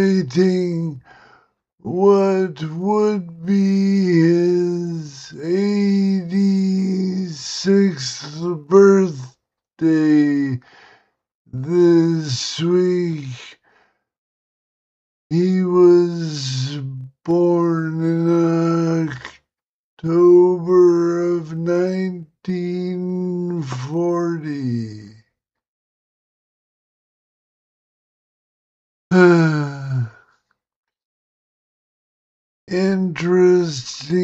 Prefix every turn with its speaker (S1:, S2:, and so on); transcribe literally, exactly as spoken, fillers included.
S1: celebrating what would be his eighty-sixth birthday this week. He was born in October of nineteen forty. Interesting.